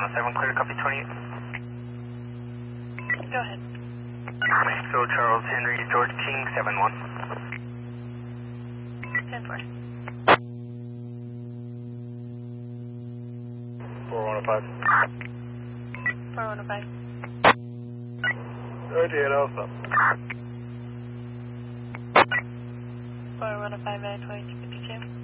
7 clear, copy 28. Go ahead. So Charles Henry George King 7-1. 10-4. 4105. 4105. 38 Alpha. 4105 at 2252.